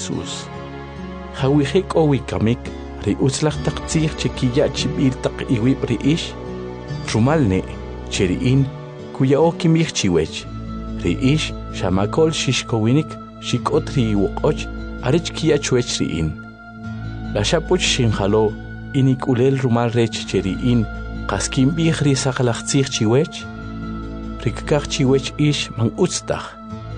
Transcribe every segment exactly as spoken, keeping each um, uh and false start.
Jesús. Hawihik o wikamik, ri utzlach taqtzir chiquilla chibir taq iwib ri ish. Rumalne, cheriin, kuya o kimich chiwech. Ri ish, shamakol shishkowinik, shikot ri iwokoch, arich kia chuech riin. La shapuch shinjalo, inik ulel rumal rech cheriin, kaskim bih ri sakalachtzir chiwech. Rikkach chiwech ish man utztach.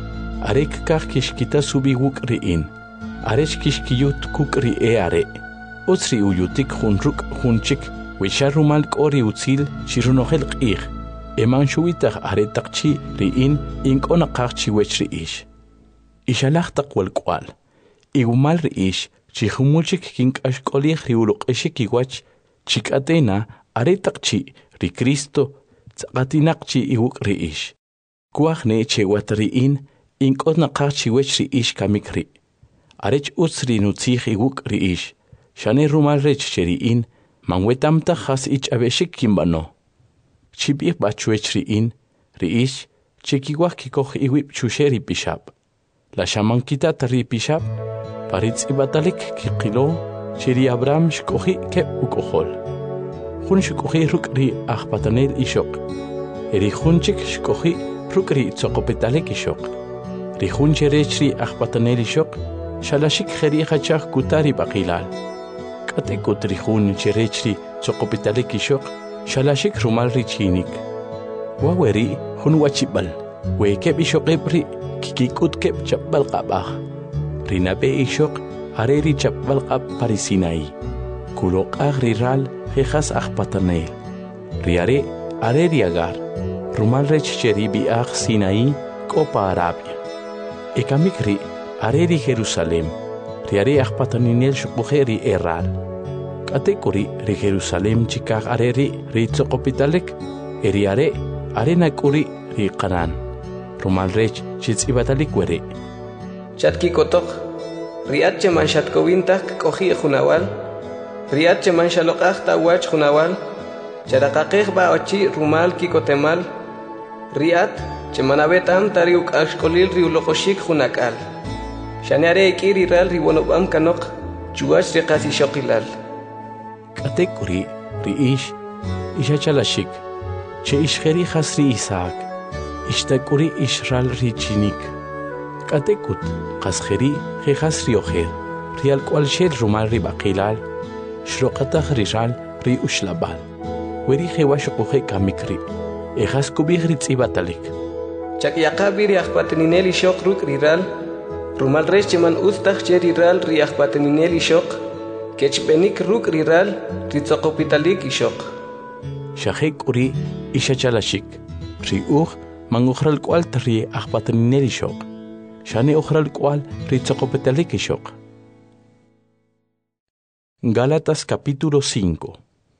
Arek kach kishkita subi wuk riin. Arech kishkiyut kuk ri e are. Utsri uyutik hunruk hunchik. Wisha rumal kori utzil chirunohel qih. Eman shuitach aretak chi riin ink onakach chiwech riish. Ishalach takwal kwal. Igumal riish chihumulchik kink ashkolih riuluk eshik iwach. Chik atena aretak chi ri Cristo tsaqatinak chi iwuk riish. Kuach ne chewat riin ink onakach chiwech riish kamikri. Arech utsri nutzih iwuk riish. Shane rumal rech cheriin. Manwetamta has ich abeshik kimbano. Chibir bachuech riin, riish, chikiwak kikoch iwip chusheri bishap. La shamankita tari bishap, paritz ibatalik kikilo, chiri Abraham shkohi kep ukohol. Hun shkohi rukri achpatanel ishok. Eri hunchik shkohi rukri tsokopetalik ishok. Rihun cherechri achpatanel ishok, shalashik kheri hachach kutari bakilal. Katekut rihun cherechri tsokopitalik ishok, shalashik rumal richinik. Waweri hun wachibal, wekeb ishok ebri, kikikut keb chapbal qabah. Rinabe ishok, areri chapbal qab parisinai. Kulok agriral, hejas achpatanel. Riare, areri agar, rumal rech cheribi ag sinai, kopa Arabia. Ekamikri, areri Jerusalem. Riare achpataninel shukbuheri eral. Katekuri ri Jerusalem chikak areri ri tsokopitalik. Eriare arena kuri ri Qanan. Rumal rech chitzibatalik were. Chatki kotok. Riat cheman shatkowintak kohi junawal. Riat cheman shalokach tawach junawal. Charakakeh ba ochi rumal kikotemal. Riat cheman abetam tariuk ashkolil riulokoshik junakal. Shanare kiri ral ribonobam kanok chuach riqasi shokilal. Katekuri riish ishachalashik. Che ishkheri khasri Isaac. Ishtakuri ishral richinik. Katekut qaskheri khasri oher. Rial kwal shel rumal ribaqilal. Shroqatah rijal ri ushlabal. Weri khewash qohe kamikri. Ehas kubih ritzibatalik. Chakyaqabiri akhpatineli shok ruk riral. Rumal rech cheman ustach cheriral riach pateninel ishok, kechpenik ruk riral ritzokopitalik ishok. Shahek uri ishachalashik, riuch manguchral kwal tri ach pateninel ishok, shane uchral kwal ritzokopitalik ishok. Gálatas capítulo cinco.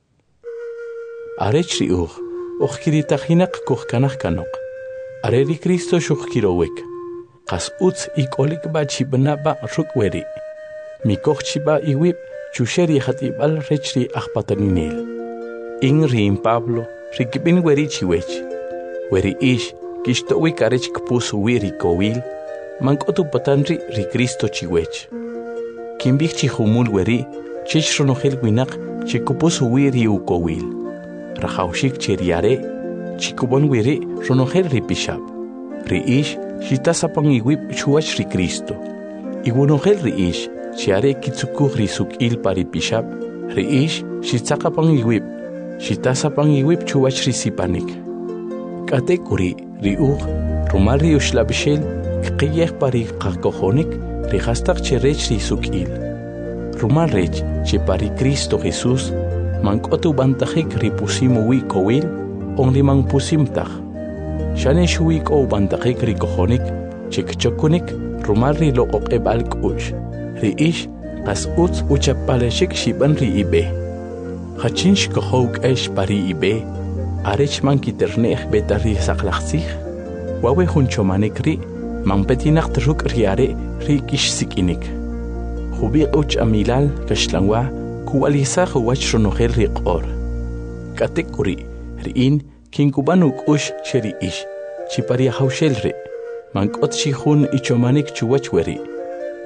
Arech riuch, ochkiritahinak kuchkanach kanok, areri Cristo shuchkirowek. Kas uts ikolik ba chibna ba rukweri. Mikoch chiba iwip chusheri hatibal rechri achpataninel. In rin Pablo rikibin weri chiwech. Weri ish kishtowi karech kpus wiri kowil. Mankotu patanri ri Cristo chiwech. Kimbich chihumul weri chish ronohel winak chikupus wiri ukowil. Rahaushik cheriare chikubon wiri ronohel ripishab. Ri ish shitasapang iwip chuach ri Cristo. Iwunohel riish, chiare kitsukuh risuk il paripishab. Riish, shitsakapang iwip, shitasapang iwip chuach risipanik. Katekuri, riuch, rumal riushlabishel, kqiyeh pari kakohonik, rihastak cherech risuk il. Rumal rech, che pari Cristo Jesús, mankotu bantahik ripusimu wi kowil, onli mang pusimtah. Shane shuik o bantakik rikohonik, chikchokunik, rumarri lo okebal kuch. Riish, kas uts uchapaleshik shiban ri ibe. Hachinsh kohok esh pari ibe, arech man kiternech betari saklaxich. Wawe hunchomanik ri, man petinak truk riare ri kish sikinik. Hubi uch amilal kashlangwa, kuwalisa huwach ronohel riqor. Katekuri, riin, kinkubanuk ush sheri ish, chiparia haushelre, mankot shihun ichomanik chuwachweri,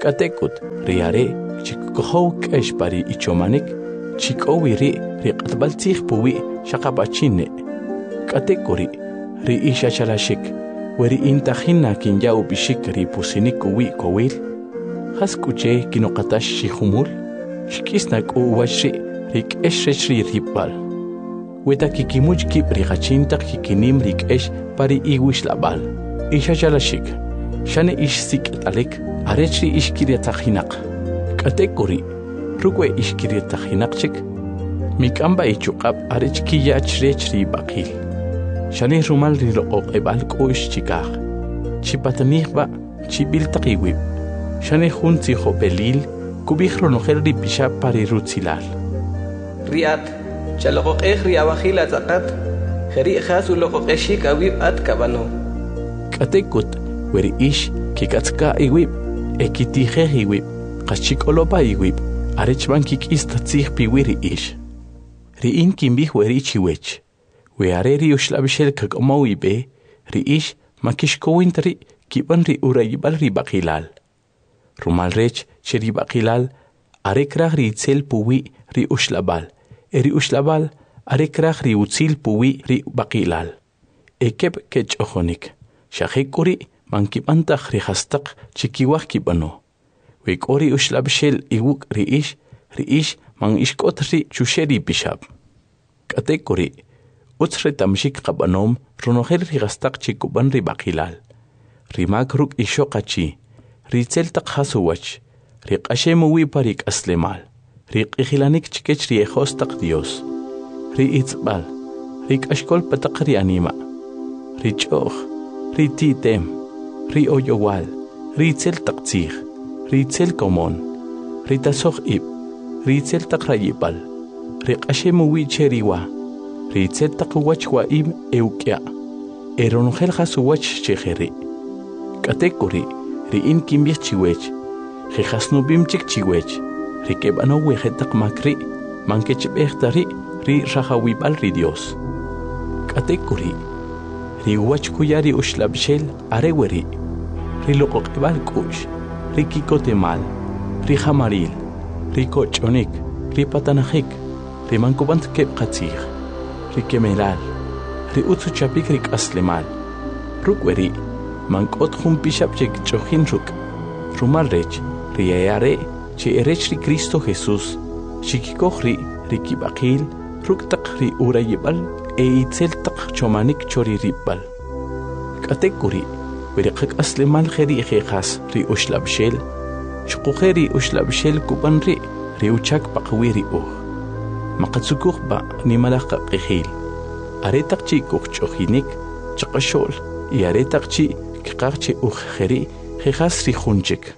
Katekut riare chikohow kesh pari ichomanik chikowi ri riqatbaltih puwi shaqabachine. Katekuri ri isha chalashik weri intahina kinya ubishik ri pusinik uwi kowil. Haskuche kinoqatash shihumul shkisnak uwashri rik eshri ripal. Weta kikimuch kip rigachintak kikinim rik esh pari iwish labal. Isha chalashik shane ish sik talik arechri ishkiriatahinak. Katekuri rukwe ishkiriatahinakchik mikamba ichukab arechkiya achrechri bakil. Shane rumal riloqoq ebal koish chikah. Chipatanihba chibil taqiwib. Shane junti hopelil kubihro noher ripisha pari rutzilal. Riat chaloqoq riabahil ataqat khari khasu loqoqeshik awib at kabano. Katekut weri ish kikatska iwib ekitije iwib qachik olopa iwib arechban kikista tzih piwiri ish. Riin kimbih weri chiwech. We areri ushlabishel kakomawibe ri ish makishkowintri kiban ri urayibal ri bakilal. Rumalrech cheri bakilal arekrah ri itzel puwi ri ushlabal. Eri ushlabal arekrah ri utzil puwi ri bakilal. Ekeb kech ojonik. Shahekuri mankibantah ri hastak chikiwah kibano. Wekori ushlabishel iwuk ri ish ri ish man ishkotri chusheri bishab. Katekuri utsre tamshik qabanom ronohel ri hastak chikuban ri bakilal. Rimak ruk ishoqachi ritzel taqhasuwach riq ashemuwi parik aslemal riq ihilanik chikech ri ejostaq Dios ri itzbal riq ashkol pataqri anima ri choh ri titem ri oyowal ri tzel taqtzig ri tzel komon ri tasokh ib ri tzel taqrayibal riq ashemuwi cheriwa ri tzel taqwach wa im eukya eronogel hasuwach chejeri katekuri ri in kimbih chiwech jehasnubim chik chiwech ri kebano wejetak makri mankechbehtari ri rajawibal ri Dios katekuri ri wach kuyari ushlabshel areweri ri loqoqbal kush ri kikotemal ri hamaril ri kochonik ri patanajik ri mankubant kebqatzig ri kemelal ri utsu chapik ri aslemal rukweri mankot jun bishap chek chojin ruk rumal rech riayare che erech ri Cristo Jesús shikikohri ri kibakil ruk taqri urayibal e itzel taq chomanik chori ribal katekuri beriqak aslemal kheri khas ri ushlabshel shqukheri ushlabshel kubanri ri uchak paqwiri uh maqatsukukh ba ni malaq qihil aretaq chi kukh chojinik chaqashol y aretaq chi Kiqarchi ujjeri jejasri junchik.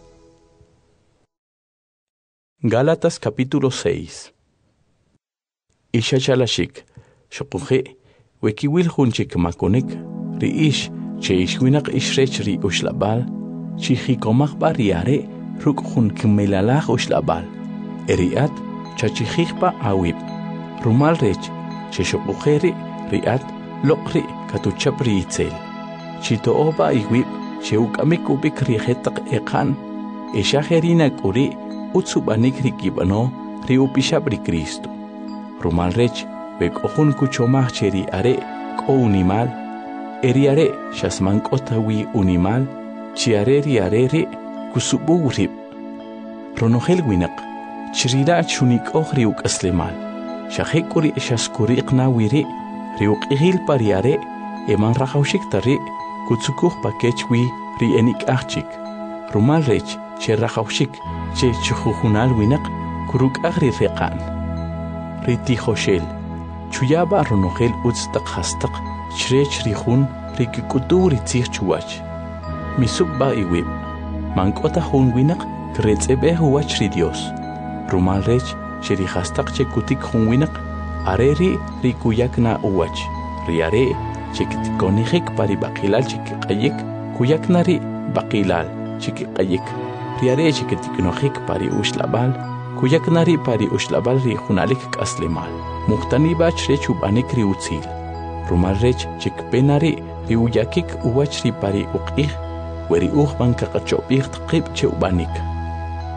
Gálatas capítulo seis. Isha chalashik, shokuje, wekiwil junchik makonik, ri ish, che ishwinak ishrech ri ushlabal, chi hikomach bariare, ruk jun kimelalach ushlabal, eriat, chachijikpa awib, rumal rech, che shokujeri, riat, lokri, katuchapri itzel. Chito oba iwib cheukamik ubik rijetak ekan eshajerina kuri utsubanik rikibano riupishabri Cristo rumal rech bek ohun kuchomach cheri are ko unimal eri are shasman kotawi unimal chiare riare ri kusubu rib ronohel winak chirila chunik ohriuk aslemal shahekuri eshaskuriqna wiri riuk ihil pariare eman rajawshik tari kutsukuh pakechwi ri enik achik rumal rech che rajawshik che chujunal winak kuruk agri reqan ri tijoshel chuyaba ronohel utstaq hastaq chrech rihun ri kuturi tzig chuwach misubba iwib mankota hun winak kretsebe huwach ri Dios rumal rech che ri hastaq che kutik hun winak areri ri kuyakna uwach ri are chikit konijik pari bakilal chikikayik kuyaknari bakilal chikikayik riare chikit konijik pari ushlabal kuyaknari pari ushlabal ri junalik kaslemal muhtani bach re chubanik ri utzil rumal rech chikpenari ri uyakik uwach ri pari uqih weri uj bankaqachopih tqib che ubanik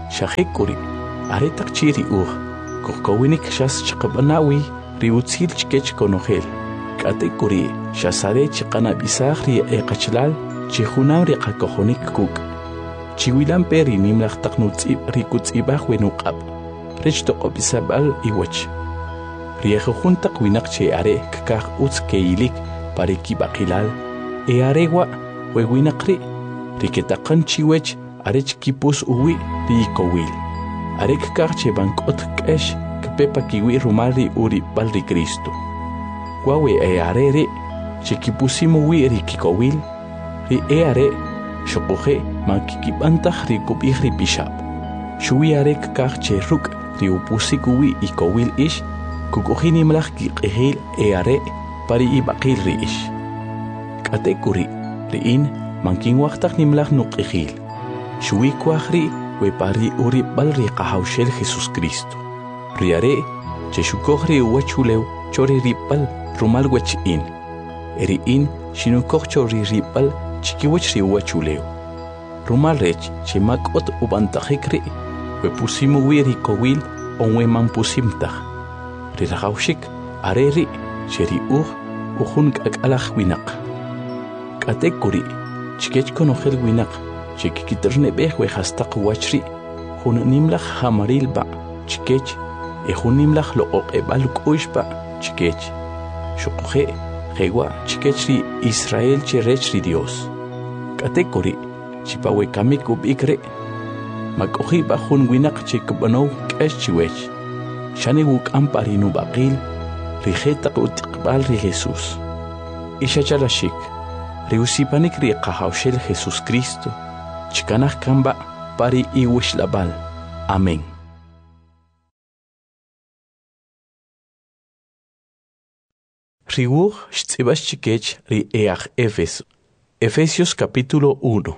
Shahekuri, aretak chiri ur, kokowinik shas chakabanawi, riutzil chkech konogel. Katekuri, shasare chikana bisahri e kachlal, chihunam rikakohonik kuk. Chiwilan peri nimlach taknutzib rikutzibah wenukab. Rechto obisabal iwach. Riejo junta winak che are kakak utz keilik pariki bakilal. E arewa wewinakri. Riketakan chiwech arech kipus uwi riikowil. Arek kakche bankot kesh kpepa kiwi rumari uri balri Cristo. Wawe e arere chikipusimu wi rikikowil. Ri e are shokoje mankikibantah rikubih ripishab. Shui arek kakche ruk riupusikuwi ikowil ish. Kukuhini mlach kikehil e are pari ibakil ri ish. Katekuri riin mankin waktak nimlach nukehil. Shui kwahri we pari uri balri kahaushel Jesus Cristo. Riare che shukohri uwachulew chori ripal rumal wech in. Eri in shinukoh chori ripal chikiwech ri uwachulew. Rumal rech che makot ubantahikri we pusimu wiri kowil onwe man pusimtah. Rirahaushik areri cheri uh uhun kakalach winak. Katekuri chikech konogel winak chikikiterne beh we hastaq wachri hun nimlach hamaril ba chikech e hun nimlach lo oqebal kuishba chikech shuqhe hewa chikechri Israel cherechri Dios. Katekuri chipawe kamik ubikre makohi ba hun winak chikbano kesh chiwech. Shani wuk amparinu baqil, rijeta utiqbal ri Jesus. Isha chalashik, riusipanik ri qahawshel Jesus Cristo, chikanah kamba pari iwish labal. Amén. Riwuch shtzibas chikech ri each Efeso. Efesios capítulo uno.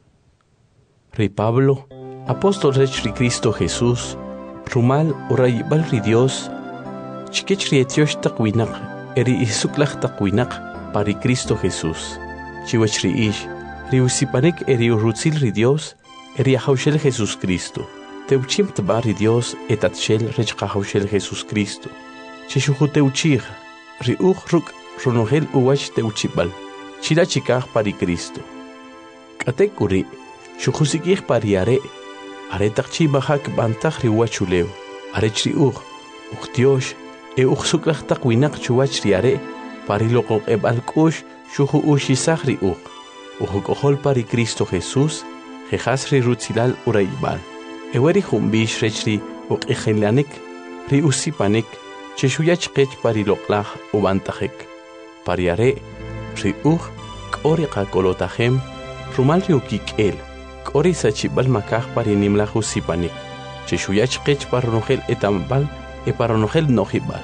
Ri Pablo, apóstol rech ri Cristo Jesús, Rumal urayibal ri Dios, chikech rietiosh takwinak, eri isuklach takwinak, pari Cristo Jesús. Chiwech ri ish, riusipanek eri urutzil ri Dios, eri ahaushel Jesus Cristo. Teuchim tbar ri Dios etatshel rech ahaushel Jesus Cristo. Chishuhu teuchich, ri uch ruk runogel uwach teuchibal, chila chikach pari Cristo. Katekuri, shuhusikich pari are, aretakchi bahak bantach riwachulew. Arechri ugh, uchtiosh, e uxuklach takwinak chuwach riare, parilokok ebalkush, shuhu ushisach ri ugh. Uhukohol pari Cristo Jesús, jejas ri rutzilal uraibal. Eweri humbish rechri uk ejelanik, ri usipanik, cheshuyach kech pariloklach ubantachek. Pariare, ri ugh, koriqa kolotahem, rumal riukik el. Ori sachibal makah pari nimlahu sipanik. Cheshuyach kech paronogel etambal e paronogel nohibal.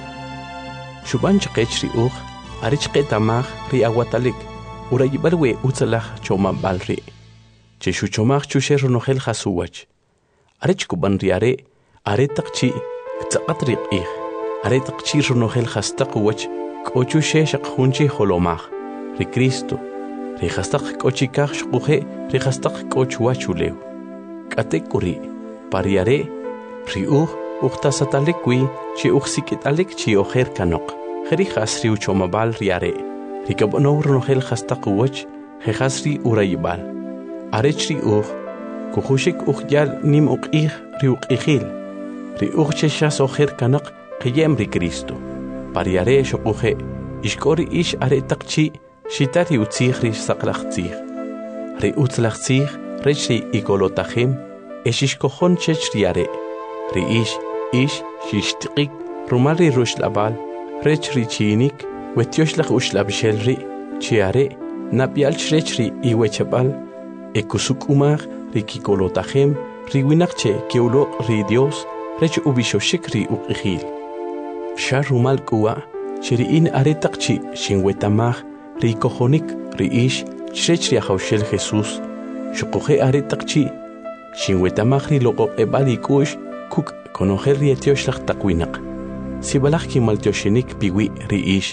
Shuban chkech ri ugh, arich ketamach ri aguatalik. Urayibal we utzalach chomabal ri. Cheshu chomach chushe ronogel hasuwach. Arich kuban riare, aretakchi, ktsakat ri ih. Aretakchi ronogel hastakuwach, kochushe shakhunchi holomach. Ri Cristo. Rihastak kochikach shkuhe, rihastak kochuachulew. Katekuri, pariare, riuh, uchtasatalikwi, chi uchsikitalik chi oher kanok. Herihas riu chomabal riare. Rikabono ronogel hastakuwach, hehasri urayibal. Arechri uh, kuhushik uchyal nim ukih riuk ihil. Riuch cheshas oher kanak, kiyem ri Cristo. Pariare shokuhe, ishkori ish aretakchi, Shitari utzich rish saklachtzich. Ri utzlachtzich, rechi igolotachem, eshishkohon chechriare. Ri ish, ish, shishtikik, rumari rush labal, rech richinik, wetioslach ushlabshelri, chiare, napial chrechri iwechabal, ekusukumar, rikigolotachem, riwinakche, keulo ri Dios, rech ubishoshik ri ukihil. Shar rumal kuwa, chiriin aretakchi, shinwetamach, ri kohonik, ri ish, chrechri ahaushel Jesus, shukohe aretakchi, shinwetamach ri logo ebali kush, kuk konoher rietioslach takwinak. Sibalach kimaltioshenik piwi ri ish,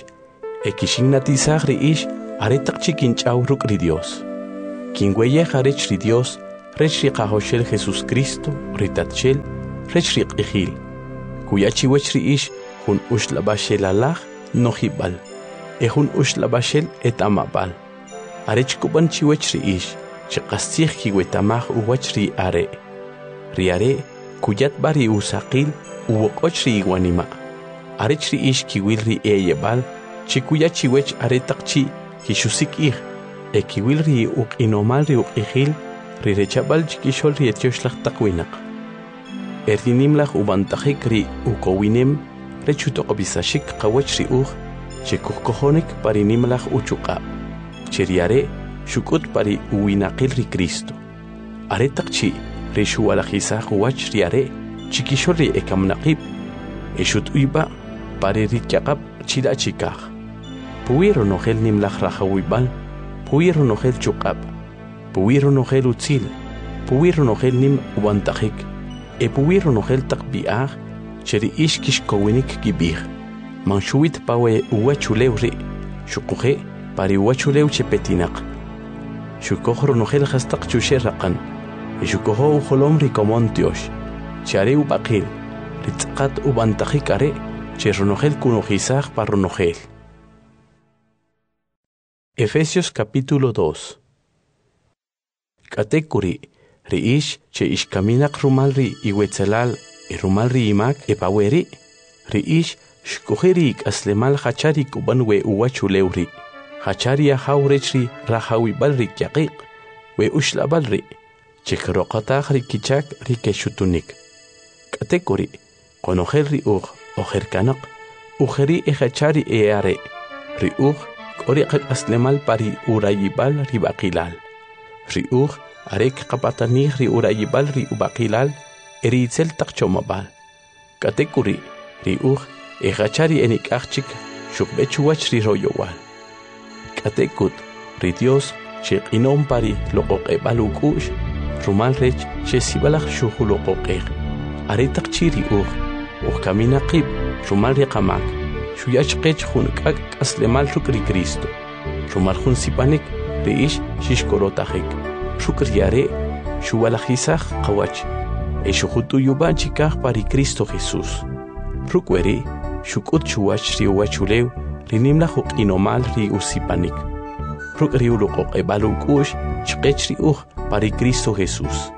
ekishinatizach ri ish, aretakchi kinchaw ruk ri Dios. Kinweyeh arech ri Dios, rech ri qahoshel Jesús Cristo ritatchel rech ri q'ijil kuya chiwech ri ish jun uxlabashel alaj nojibal e jun uxlabashel etamabal arech kuban chiwech ri ish chiqastij kiwetamaj uwach ri are ri are kuyat bari usaqil uwoqoch ri iwanima arech ri ish kiwil ri eyebal chikuya chiwech are taqchi kixusik ij e kiwil ri uq'inomal ri uq'ijil ri rechabal chikixol ri etioxlaj taqwinaq erlinimlaj ubantajik ri ukowinem rechutoqobisashik qawach ri uj chikujkojonik parinimlaj uchuqab cheriare shukut pari uwinaqil ri Cristo are taqchi ri shuwalajisaj uwach ri are chikixol ri ekamnaqib eshut uyba pari ri kyaqab chila chikaj puwiro nojel nimlaj rajawibal puwiro nojel chuqab puwiro nojel utzil puwiro nojel nim ubantajik e puwiro nojel taqbiaj cheri ish kixkowinik kibij manshuwit pawe uwachulew ri shuquje pari uwachulew chepetinaq shukojro nojel hastaq chushe raqan e shukojo ujolom ri komon tiosh chare ubaqil ritzqat ubantajik are cherronojel kunojisaj parronojel. Efesios capítulo dos. Katekuri ri ish che ishkaminaq rumal ri iwetzelal e rumal ri imak e paweri ri ish shkujeri aslemal hachari kuban we uwachulew ri hachari ahawrech ri rahawibal ri kyaqiq we ushlabal ri chekroqataj ri kichak ri keshutunik katekuri konojel ri uj ojerkanaq ujeri e hachari e are ri uj k'oriqak aslemal pari urayibal ri baqilal ri uj arek qapatanij ri urayibal ri ubaqilal eri itzel taqchomabal katekuri ri uj e hachari enik'aqchik shukbechuwach ri royowal katekut ri Dios cheq'inom pari loqoq'ebal uk'u'x rumal rech chesibalaj shujuloqoqej are taqchi ri uj uj kaminaqib rumal ri qamak shuyachqech jun k'ak' k'aslemal ruk' ri Cristo rumal jun sipanik ri ish xixkorotajik ruk' ri are xuwalajisaj qawach e xujutuyub'an chikaj pari Cristo Jesús ruk' weri xuk'ut chuwach ri uwachulew ri nimlaj uq'inomal ri usipanik ruk' ri uluqoq'eb'al uk'u'x chqech ri uj pari Cristo Jesús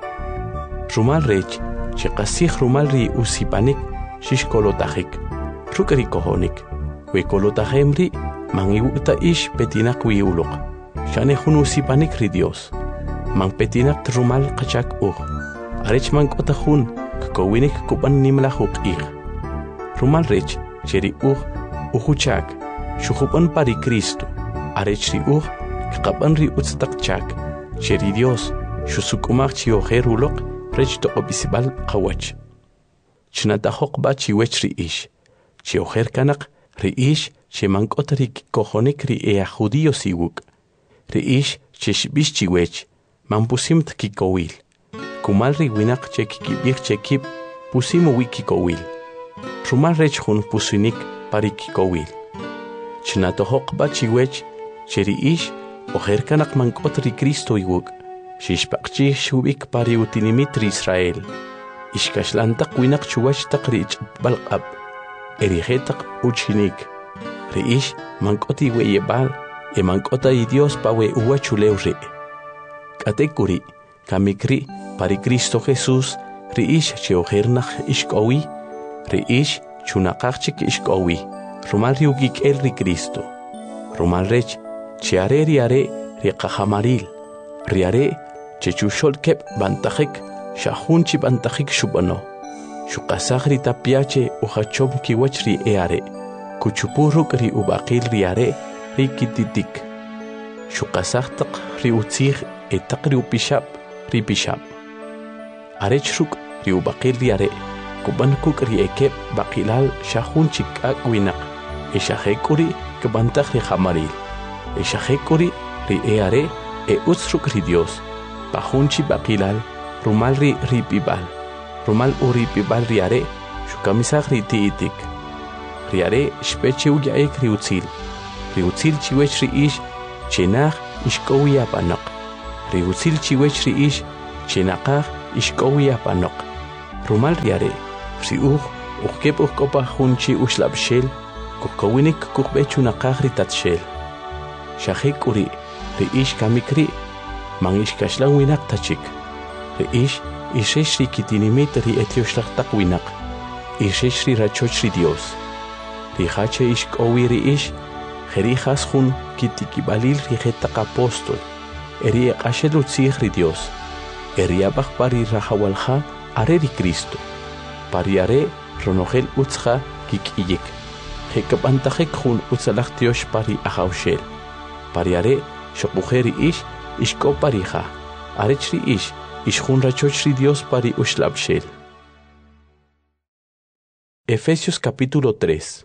rumal rech chiqasij rumal ri usipanik xixkolotajik ruk' ri kojonik we kolotajem ri man iwu'ta ish petinaq wi uluq xane jun usipanik ri Dios man petinaq rumal qachak uj arech man k'ota jun kkowinik kuban nimlaj uq'ij rumal rech cheri uj ujuchak xujuban pari Cristo arech ri uj kqaban ri utztaq chak cheri Dios xusuk'umaj chi ojer uloq rech toqobisibal qawach chnatajoq ba chiwech ri ish chi ojer kanaq ri ish che man k'ota ri kikojonik ri ea judío siwuk ri ish che xb'ix chiwech man pusimt kikowil kumal ri winaq che kikib'ij che kib pusimu wi kikowil rumal rech jun pusinik pari kikowil chnatojoq ba chiwech che ri ish ojer kanaq man k'ota ri Cristo iwuk xixpaqchij xub'ik pari utinimit ri Israel ixkaxlantaq winaq chuwach taq ri ich'b'al q'ab erijetaq uchinik ri ish man k'ota iweyeb'al e man k'ota i Dios pawe uwachulew ri k'atekuri kamik ri pari Cristo Jesús ri ish che ojernaj ixk'owi ri ish chunaqaj chik ixk'owi rumal ri ukik'el ri Cristo rumal rech che are ri are ri qajamaril ri are che chuxol keb' bantajik xajun chi bantajik xub'ano xuqasaj ri tapiache ujachom kiwach ri e are kuchupuj ruk' ri ubaqil ri are ri kititik xuqasaj taq ri utzij e taq ri upixab' ri pixab' arech ruk' ri ubaqil ri are kuban kuk' ri ekeb' baqilal xajun chi k'ak' winaq e xajek'uri kb'antaj ri jamaril e xajek'uri ri e are e utz ruk' ri Dios pajun chi baqilal rumal ri rip'ib'al rumal urip'ib'al ri are xukamisaj ri ti'itik ri are xpeche uya'ek ri utzil ri utzil chiwech ri ish chenaj ixk'owi ap'anaq ri utzil chiwech ri ish chenaqaj ixk'owi apanoq rumal riare riuj uqkep uqkopa junchi uxlabxel kukowinik kukb'echunaqaj ritatxel xajek uri ri'ix kamikri man ixkaxlan winaq tachik ri'ix ixex ri kitinimit ri etioxlajtaq winaq ixex ri rachoch ri Dios rijache ixk'owi ri'ix jerijas jun kitikib'alil ri jetaq apóstol eri eq'axel utzij ri Dios eri abaj pari rajawalja are ri Cristo pari are ronojel utzja kik'iyik jek'ab'antajek jun utzalaj tiox pari ajawxel pari are xoquje ri'ix ixk'opa rija arech ri'ix ixjun rachoch ri Dios pari uxlabxel. Efesios capítulo tres.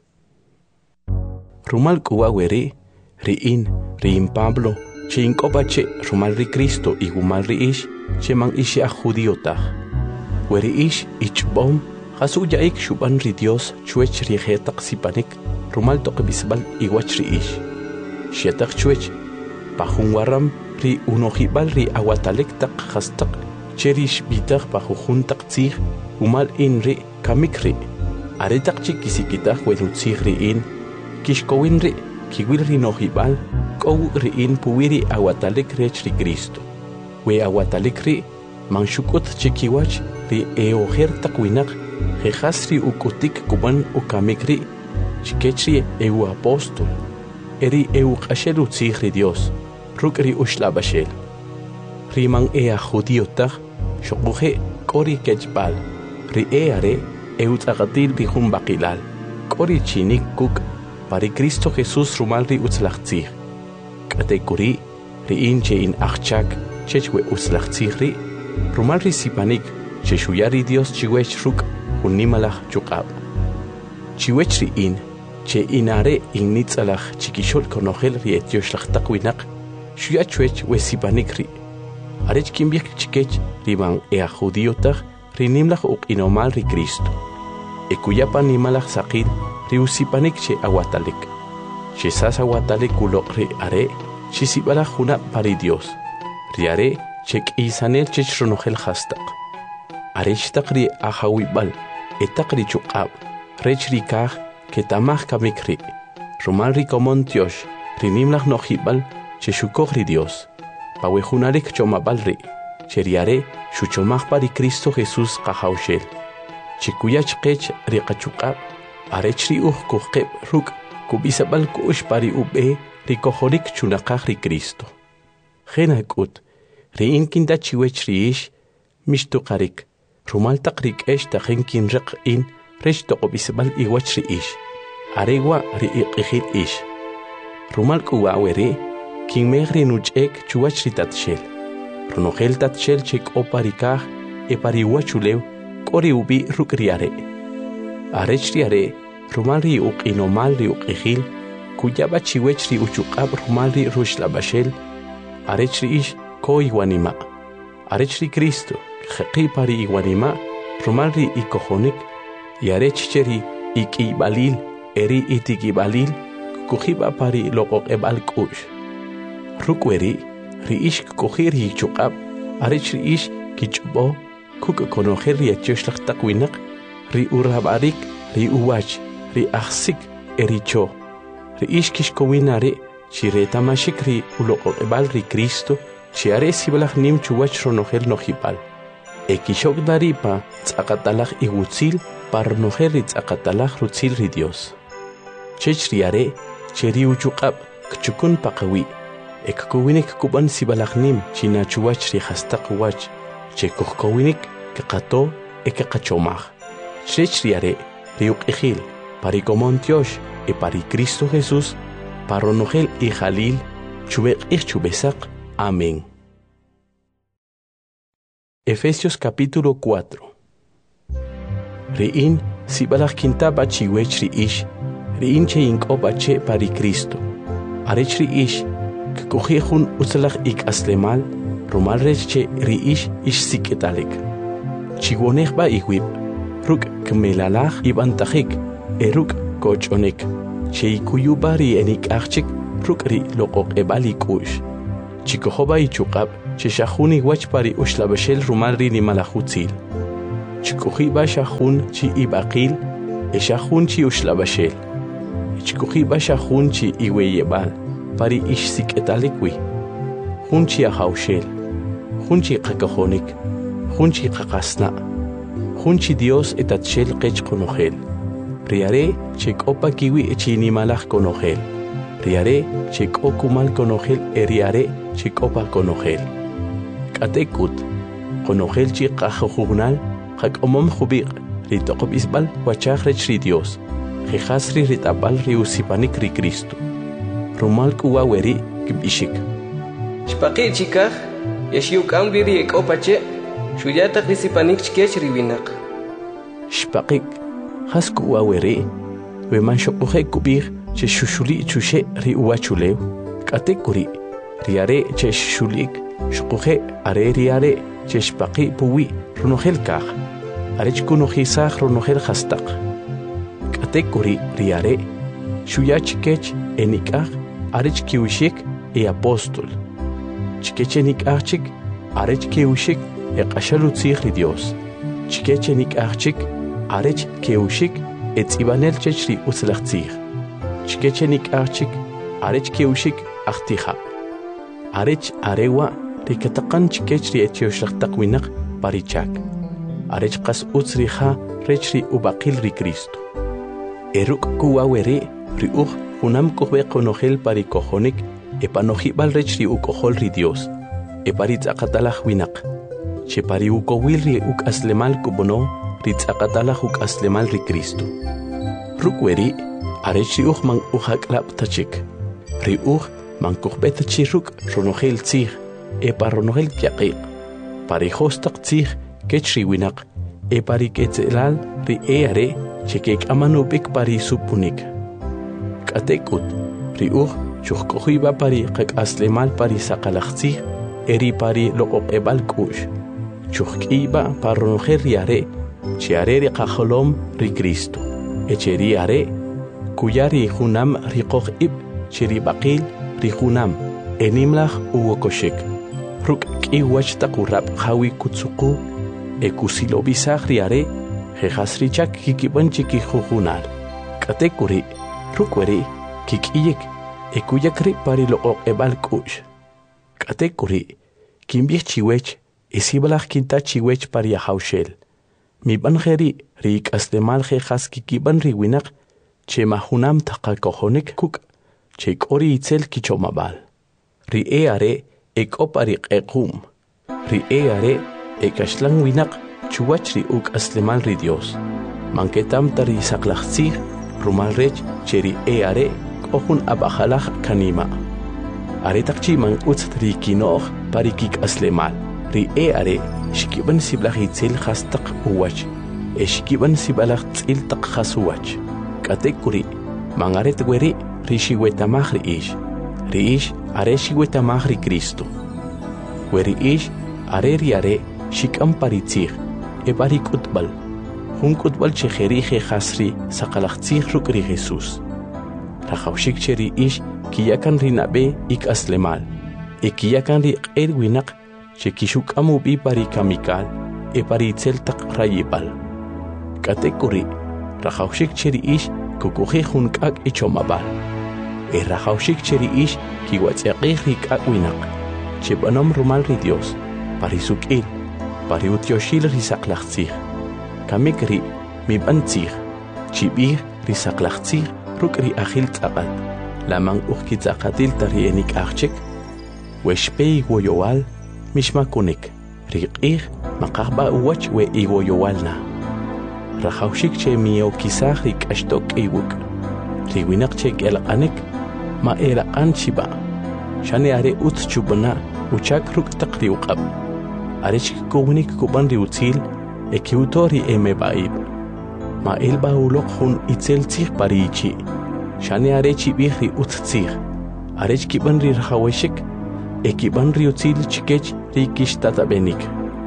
Rumal k'uwa weri ri'in ri'in Pablo che ink'opa che rumal ri Cristo y gumal ri'ix che man ixi aj judíotaj weri ix ichb'om jasu ya'ik xub'an ri Dios chwech ri jetaq sipanik rumal toqb'isb'al iwach ri'ix xetaq chwech pajun waram ri unojib'al ri awatalek taq jastaq che ri xb'itaj pajujun taq tzij umal in ri kamik ri are taq chi kisik'itaj welutzij ri'in kixkowin ri kiwil ri nojib'al k'ow ri'in puwi ri awatalek rech ri Cristo we awatalek ri man xuk'ut che kiwach ri eojer taq winaq jejas ri uk'utik kuman ukamik ri chikech ri ewu apóstol eri ewu q'axel utzij ri Dios ruk' ri uxlab'axel ri man e aj judíotaj xoquje k'o ri kechb'al ri e are ewu tz'aqatil ri jun b'aqilal k'o ri chinik kuk' pari Cristo Jesús rumal ri utzlaj tzij k'ateku ri ri'in che in ajchak chech we utzlaj tzij ri rumal ri sipanik che xuya ri Dios chiwech ruk' jun nimalaj chuq'ab' chiwech ri'in che in are in nitz'alaj chikixol konojel ri etioxlajtaq winaq xuya chwech we sipanik ri arech kinb'ik chikech ri man e aj judíotaj ri nimlaj uq'inomal ri Cristo e kuyapa nimalaj saqil ri usipanik che awatalek che sas awatalek uloq ri are che sib'alaj junab' pari Dios ri are che k'isanel chech ronojel jastaq arech taq ri ajawib'al etaq ri chuq'ab' rech ri kaj ketamaj kamik ri rumal ri komon tiox ri nimlaj nojib'al che xukoj ri Dios pawe junalek chomab'al ri che ri are xuchomaj pari Cristo Jesús qajawxel che kuyach qech ri qachuq'ab' arech ri uj kujqeb' ruk' kub'isab'al ku'ux pari ub'e ri kojolik chunaqaj ri Cristo jena k'ut ri'in kinta chiwech ri'ix mixtuqarik rumal taq ri k'ex taqen kinreq in rech toqb'isb'al iwach ri'ix arewa ri iq'ijil ix rumal k'uwa weri kinmej ri nuch'ek chuwach ri tatxel runojel tatxel che k'o pari kaj e pari wachulew k'o ri ub'i ruk' ri are arech ri are rumal ri uq'inomal ri uq'ijil kuyab'a chiwech ri uchuq'ab' rumal ri ruxlab'axel arech ri'ix ko iwanima' arech ri Cristo jeqi pari iwanima' rumal ri ikojonik y arech che ri ik'ib'alil eri itikib'alil kujib'a pari loqoq'eb'al k'u'x ruk' weri ri'ix k'oji ri chuq'ab' arech ri'ix kich'b'o kuk' konojel ri etioxlajtaq winaq ri urab'arik ri uwach ri ajsik eri cho ri'ix kixkowin are chi retamaxik ri uloqoq'eb'al ri Cristo chi are sib'alaj nim chuwach ronojel nojib'al e kixok dari pa tz'aqatalaj iwutzil pa ronojel ri tz'aqatalaj rutzil ri Dios chech ri are che ri uchuq'ab' kchukun paqawi e kkuwinik kub'an sib'alaj nim china chuwach ri jastaq wach che kujkowinik keqato e keqachomaj chech ri are ri uq'ijil pari komon tiox e pari Cristo Jesús pa ronojel ijalil chubeq'ij chubesaq. Amén. Efesios capítulo cuatro. Ri'in sib'alaj kintaba chiwech ri'ix ri'in che ink'oba che pari Cristo arech ri'ix kkuji jun utzalaj ik'aslemal rumal rech che ri'ix ixsik'etalek chiwonejb'a iwib' ruk' kmelalaj ib'antajik e ruk' koch'onek che ikuyub'a ri enik'aj chik ruk' ri loqoq'eb'al ik'u'x chikojoba ichuq'ab' che shahun iwach pari ushlabashel rumal ri nimalahutzil. Chikuhi ba shahun chi ibaqil, e shahun chi ushlabashel. Chikuhi ba shahun chi iweyebal, pari ish siketalikwi. Hun chi ahaushel, hun chi kakahonik, hun chi kakasna. Hun chi Dios etatshel qech konogel. Riare chek opa kiwi chi nimalach konogel. Riare chek okumal konogel e riare chek opa konogel. Katekut konogel chi qajojugnal qak omom jubiq ritoqob isbal wachaj rech ri Dios. Jejasri ritabal ri usipanik ri Cristo. Rumal kuwaweri kibishik. Shpaqi chikaj yashiuk amri ri ek opache shuyata risipanik chkech riwinak. Shpaqik has kuwaweri we man shoqoje kubir che shushuli chushe ri uwachulew. Katekuri riare che shulik shoqoje are riare che shpaqi puwi runogel kaj. Arech kunojisaj runogel hastaq. Katekuri riare shuyach kech enikaj arech kiwishik e apóstol. Chikech enikajchik arech kiwishik e qashalutzij ri Dios. Chikech enikajchik arech kiwishik e tzibanel chech ri utzlachtzij. Chikech enikajchik arech kiwishik achtija. Arech arewa ri kataqan chikech ri etioshrachtaqwinaq parichak. Arech qas utzrija rech ri ubaqil ri Cristo. Eruk kuwaweri ri uj unam kohbe konogel pari kojonik e panojibal rech ri ukojol ri Dios. E pari tzaqatalaj winak. Che pari ukowil ri uk aslemal kubono ri tzaqatalaj uk aslemal ri Cristo. Rukweri arech ri uj man ujaklap tachik. Ri uj man kohbe tachiruk ronogel tzij e paronogel kyaqiq. Pari hostaq tzij kech ri winak e pari ketzelal ri eare chekek amanubik pari supunik. Katekut ri uj chuqojiba pari qak aslemal pari saqalaqtzij eri pari loqoqebal kush. Chuqkiba paronogel riare chiare ri qajolom ri Cristo. Echeri are kuyari junam ri qoqib chiri baqil ri junam enimlaj uwokoshek. Ruk kiwach taqurab qawi kutsuqu e kusilobisaj riare jejasrichak kikiban chiki jujunal. Katekuri rukweri kikiyek e kuyakri pari loqoqebal kush. Katekuri kimbij chiwech isibalaj kinta chiwech pari ahaushel. Mi banjeri rik aslemal jejas kikiban riwinak che mahunam taqakojonik kuk che kori itzel kichomabal. Ri eare ek opari qequm. Ri eare ek ashlan winak chuwach ri uk aslemal ri Dios. Manketam tari saqlaqtzij rumal rech cheri eare kohun abajalaj kanima. Aretaqchi man utz ri kinoj pari kik aslemal. Ri eare shikiban siblaj itzel hastaq uwach. E shikiban sibalaj tzil taq hasuwach. Katekuri mangaret weri ri shiwetamaj ri ish. Ri ish are shiwetamaj ri Cristo. Weri ish are ri are shikam paritzij e pari kutbal. Hun kutbal chejeri jejasri saqalaqtzij ruk ri Jesús. Rajawshik cheri ish kiyakan ri nabe ik aslemal. E kiyakan ri qerwinak che kishuk amubi pari kamikal e pari itzel taq rayibal. Katekuri rajawshik cheri ish kukuji hun kak ichomabal. E rajawshik cheri ish kiwatziaqij ri kak winak. Che banom rumal ri Dios pari sukil pari utyoshil ri saqlaqtzij. Kamikri mi bantzij chibij ri saqlaqtzij ruk ri ajil tzaqat. Laman uj kitzaqatil tari enik ajchik weshpei woyowal mishmakunik riqij maqajba uwach we iwoyowalna. Rajawshik che miokisaj ri k'axtok iwuk. Ri winaq che k'elaqanik ma eraqan chiba. Shani are utz chubana uchak ruk taq ri uqab. Arech kikuwinik kuban ri utzil e kiutori eme baib. Ma el baulok hun itzel tzij pari ichi. Shani are chibij ri utz tzij. Arech kiban ri rajaweshik e kiban ri utzil chikech ri kishtatabenik.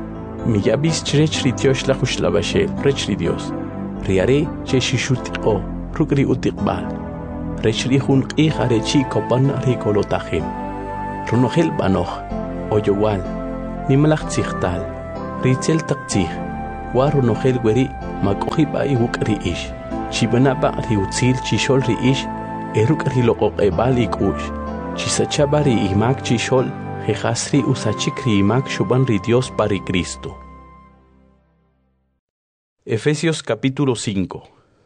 Miyabis chrech ri tioshla jushlabashel rech ri Dios. Riare che shishutiqo ruk ri utiqbal. Rech ri hun qij are chi kopan ri kolotajim. Runogel banoj oyowal nimalaq tzijtal, ritzel taqtzij, waru nojel weri makojiba iwuk riish, chibanaba riutzil chishol riish, eruk riloqoq ebal ikush, chisachaba ri imak chishol, jejasri usachik ri imak shuban ri Dios pari Cristo. Efesios capítulo cinco.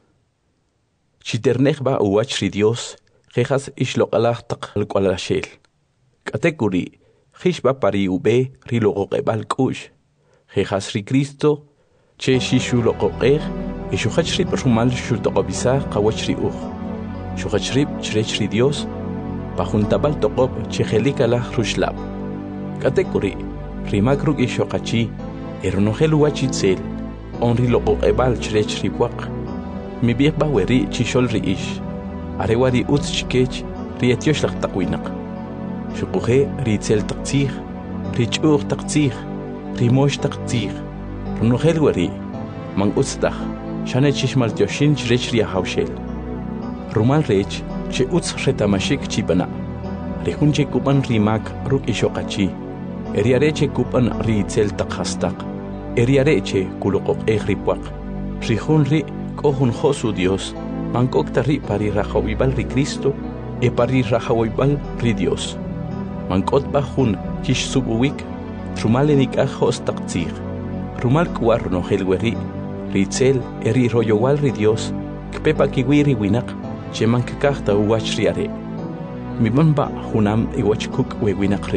Chiternejba uwach ri Dios, jejas ishloqalaj taqalqualashel. Katekuri, jishba pari ube riloqoqebal kush. Jejas ri Cristo, che shishuloqoqej, ishuhachri rumal shutoqobisa qawachri uj. Shuhachrib chrech ri Dios, pajuntabal toqob chejelikala rushlab. Katekuri, rimakruk ishoqachi, ernojel uachitzel, onri loqoqebal chrech ri waq. Mi biqba weri chishol ri ish. Arewari utz chikech, ri etiosh taqwinaq. Shukuhe ri tzel taqtzij, ri ch'uq taqtzij, ri mosh taqtzij. Runojel weri, man utztaq, shane chishmal tioshin chrech ri ahawshel. Rumal rech, che utz retamashik chibana. Ri hunche kupan ri mak ruk ishoqachi. Eriareche kupan ri tzel taqhastaq. Eriareche kuloqoq ej ri puaq. Ri hun ri kohun josu Dios. Mankokta ri pari rajawibal ri Cristo, e pari rajawibal ri Dios. Mankot bajun kish subuwik, rumal enik ajos taqtzij. Rumal kuar no helweri, ritzel eri royowal ri Dios, kpepa kiwiri winak, che mankakahta uwach riare. Mibanba hunam iwachkuk we winak ri.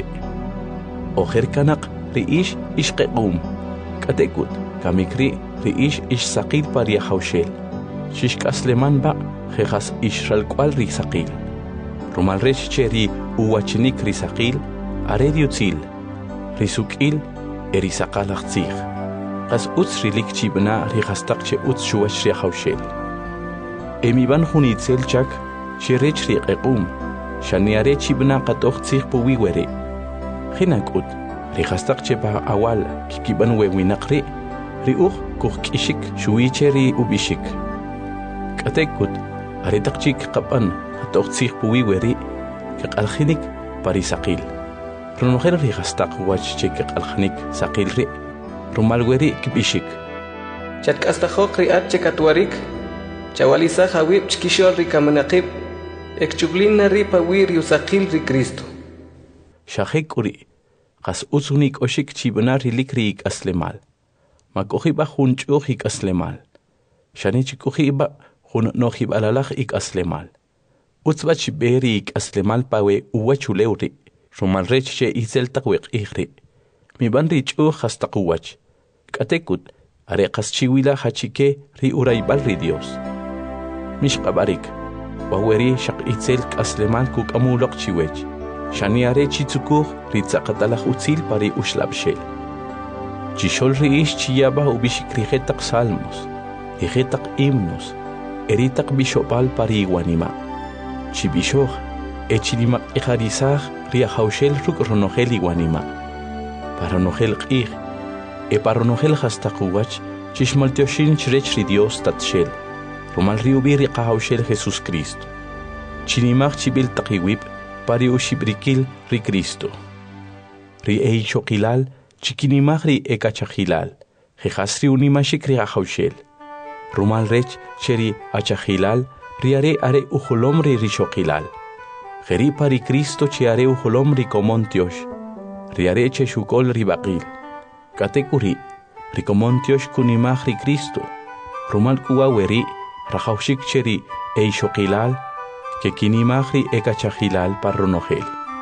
Ojer kanak ri ish ishqequm, katekut kamikri ri ish ish saqil pari ahawshel. Shishk asleman ba, jejas ishral kwal risaqil. Rumal rech cheri uwachinik risaqil, arediutzil, risukil, erisaqalaqtzij. Qas utz rilik chibna rihastaq che utz shuwach rihawshel. Emiban hunitzel chak, shirech riqequm, shaniare chibna qatoqtzij puwiwere. Hinakut, rihastaq che ba awal, kikiban wewinaqri, riuq kuhkishik shuicheri ubishik. Katekut, aritaqchik qapan, atoqtzij puwiweri, kaqaljinik parisaqil. Runojel rihastaq wach che kaqaljinik saqil ri, rumalweri kibishik. Chatkastajok riat chekatwarik, chawalizaj awib chkishol rikamanaqib, ekchublina ri pawir yusaqil ri Cristo. Shahek uri, qas utzunik oshik chibana rilik ri ik aslemal. Makojiba junchuj ik aslemal. Shanichikujiba hun nohib alalaj ik aslemal. Utzbach beri ik aslemal pawe uwachuleuri. Rumal rech che izel taqwiq ihri. Mi ban richu hastaquwach. Katekut, areqas chiwila hachike ri uraibal ri Dios. Mishqabarik, waweri shaq itzel aslemal kuk amulok chiwech. Shani are chitzukuj ri tzaqatalaj utzil pari ushlabshel. Chishol ri ish chiyaba ubishik rijetaq salmos. Rijetaq himnos. Eritaq bishopal pari iguanima. Chibishoj, echilimak ijarizaj riahawshel ruk ronojel iguanima. Paronojel qij, e paronojel hastaquwach, chishmaltioshin chrech ri Dios tatshel. Rumal riubi riqahawshel Jesus Cristo. Chinimaj chibil taqiwib, pari ushibrikil ri Cristo. Ri eichokilal, chikinimaj ri ekachajilal, jejasri unimashik riahawshel. Rumal rech cheri achajilal, riare are ujolom ri rishokilal. Jeri pari Cristo chiare ujolom ri komontiosh. Riare che shukol ribaqil. Katekuri, rikomontiosh kunimaj ri Cristo. Rumal kuwa weri, rajawshik cheri eishokilal, que kinimaj ri ekachajilal parronojel.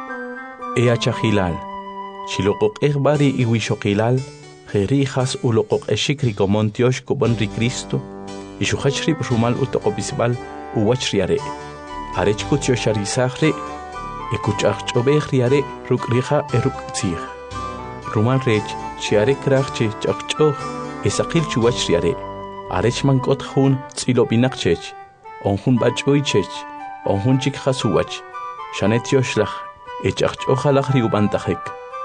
E achajilal, chiloqoq egbari iwishokilal, jerijas uloqoq eshik rikomontiosh kuban ri Cristo, y shuhachrib rumal utoqobisbal uwachriare. Arechkutio sharizajre, ekuchachobej riare rukrija eruk tzij. Rumal rech, chiare krachche chachchoj, esaqil chuwachriare. Arechmankot hun tzilobinakchech, onhun bachoichech, onhun chikhasuwach, shanetioslach, echachchojalach riubantajek.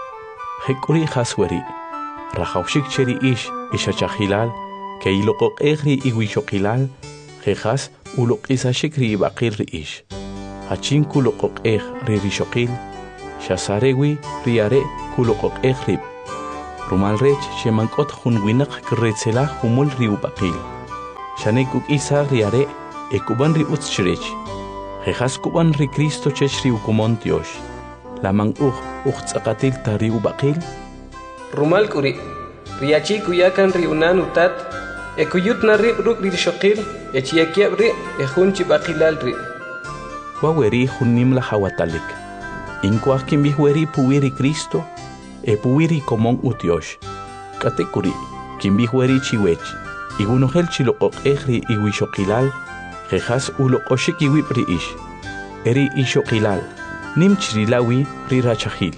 Hekuri hasweri, rajawshik cheri ish, ishachajilal, que iloqoq egri iwishokilal, jejas uloq isashik ri baqil ri ish. Hachin kuloqoq eg ri rishokil, shasarewi riare kuloqoq eg rib. Rumal rech shemankot hun winak kretsela humul riubaqil. Shanek uk isa riare ekuban ri utschrech. Jejas kuban ri Cristo chech ri ukomontiosh. Lamang uj uj tsaqatil ta riubaqil. Rumal kuri riachi kuyakan riunan utat ekuyut na ri ruk ri shoqil echiakiab ri ejun chibaqilal ri. Waweri hunim la hawatalik. Inkwak kimbihweri puwiri Cristo e puwiri komon utiosh. Katekuri kimbihweri chiwech. Igunohel chiloqoq ejri iwishoqilal jejas uloqoshik iwipri ish. Eri ishoqilal nim chrilawi ri rachahil.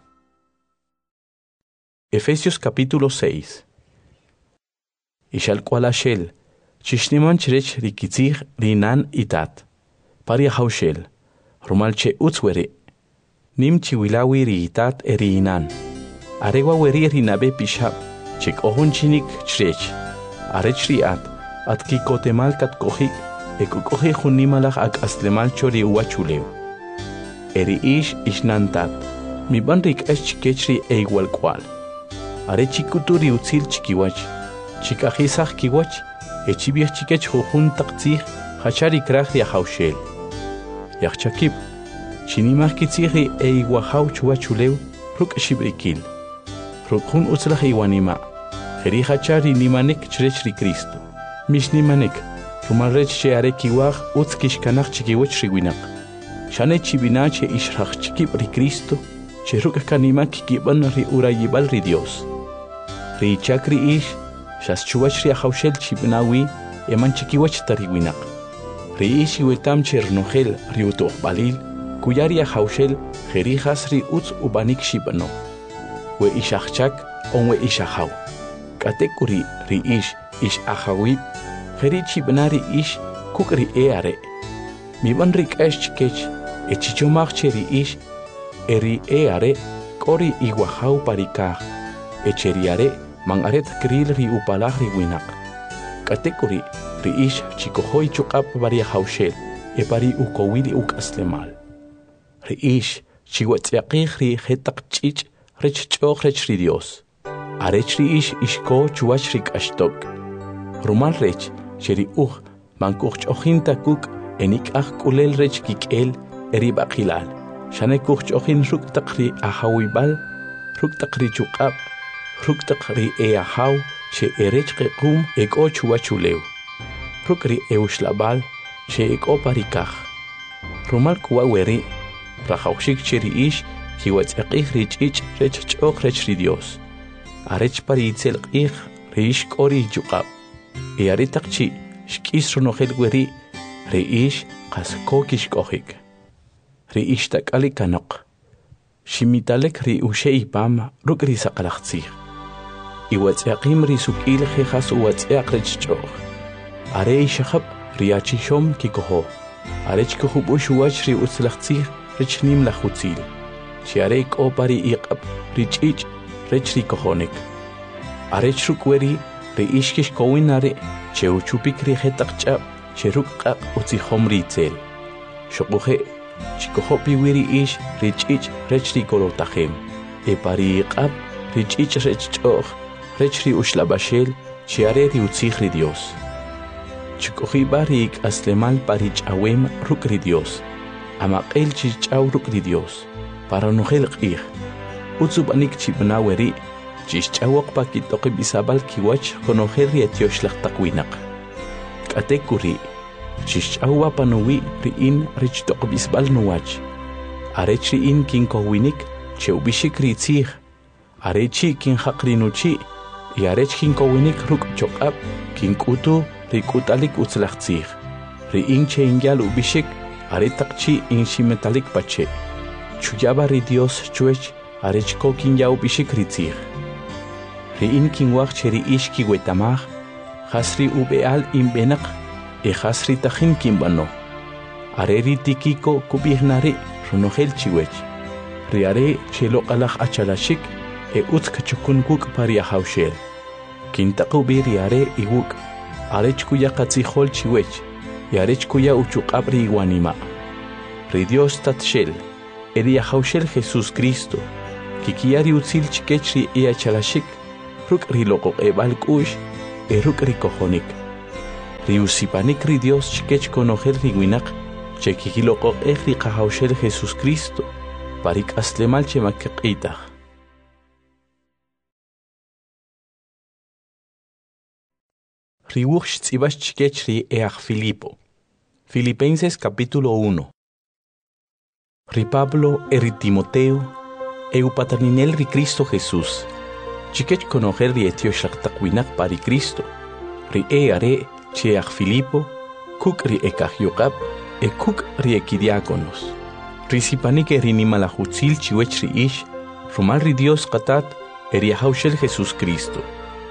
Efesios capítulo seis. Ishal kwalashel chishniman chirech rikitzig rinan itat. Paria haushel rumalche utzwere nim chiwilawi riitat eriinan. Arewa weri rinabe pishab chik ohun chinik chrech. Arech riat at kikotemal kat kohik ekukohe junimalach ak aslemal chori uachulew. Eri ish ishnantat mi banrik es chikechri e igual cual. Are chikuturi utzil chikiwach chikajisach kiwach echibiach chikech jujun taktzig hachari krach ya haushel. Yachchakib chinimach kitzigri e iguajau chuachulew ruk shibrikil. Rukun utzlach iwanima. Jeri hachari nimanek chrechri Cristo. Mish nimanek rumalrech sheare kiwach utz kishkanach chikiwach riwinak. Shane chibina che ishrach chikib ri Cristo che ruk kanimak kiban ri urayibal ri Dios. Ri chakri ish shas chuwach ri haushel chibnawi eman chikiwach tariwinak. Ri ish iwetam chernogel ri utoh balil kuyari haushel jeri hasri utz ubanik shibano. We ishachchak on we ishahaw. Katekuri ri ish ish ahawib jeri chibnari ish kukri eare. Mi ban rik esh chikech echichomach cheri ish eri eare kori iguahaw parikah echeriare man aret kril ri upalah ri winak. Katekuri ri ish chikohoy chukap varia haushel e pari ukowili uk aslemal. Ri ish chiwatziaqih ri jetak chich rech choch rech ri Dios. Arech ri ish ishko chuach rik ashtok. Rumal rech sheri uj mankuch ochin takuk enik ah kulel rech kikel eri baqilal. Shane kuch ochin ruk takri ahawibal ruk takri chukab ruk takri eahaw she erech qequm eko chuachulew. Ruk ri eushlabal she eko parikah. Rumal kuwa weri rajawshik cheri ish kiwatziaqih ri chich rech choch rech ri Dios. Arech pari itzel qih ri ish kori chukab. E aritaqchi shkis runogel weri ri ish qas kokish kohik. Ri ish takali kanok. Shimitalek ri ushei pam ruk ri saqalaqtzig. Iwatziaqim ri sukil jejas uwatziaq rech choch. Are ishahab ri achishom kikoho. Arech kuhub ushuach ri utzlaqtzig rech nim lachutzil. Shiare ko pari iqab ri chich rech ri kohonik. Arech ruk weri ri ishkish kowinare che uchupik ri jetaqchab che ruk qaq utzihom ri tzel. Shoquhe chikohopi weri ish ri chich rech ri kolotahem. E pari iqab ri chich rech choch rech ri ushlabashel shiare ri utzih ri Dios. Chikohi barik aslemal pari chawem ruk ri Dios. Amaqel chichaw ruk ri Dios. Para nugel qih. Utsubanik chibna weri chichawaq pakitoqi bisabal kiwach konogel ri etiosh laqtaqwinak. Katekuri chichawa panuwi riin rich toq bisbal nuwach. Arech riin kin kowinik cheubishik ri tzih. Arechi kin haqrinuchi y arech kin kowinik ruk choqab kin kutu ri kutalik utzlaqtzig. Riin che ingyal ubishik aretaqchi in shimetalik pache. Chuyaba ri Dios chuech arech ko kin yau bishik ritzig. Riin kin wach cheri ish ki wetamach hasri ubeal in benak e hasri tajin kin bano. Areri tikiko kubihnari runogel chiwech. Riare chelo qalach achalashik e utsk chukun kuk paria haushel. Kin taqubi riare iwuk arech kuya qatzihol chiwech. Yarech kuya uchuqabri iwanima. Ri Dios tatshel eri haushel Jesus Cristo. Kikiari utzil chikechri e achalashik ruk riloko ebal kush e ruk rikojonik. Riusipanik ri Dios chikech konojer riwinak chekikiloko e rikahaushel Jesús Cristo parik aslemal chemakekitah. Riuch tzibas chikech ri each Filipo. Filipenses capítulo uno. Ri Pablo e ri Timoteo e upataninel ri Cristo Jesús. Chikech konojer ri etio shaktakwinak pari Cristo. Ri e are che each Filipo, kuk ri ekach yokab, e kuk ri ekidiakonos. Ri sipanik e ri nimalahutzil chiwech ri ish, rumal ri Dios katat e ri ahaushel Jesús Cristo.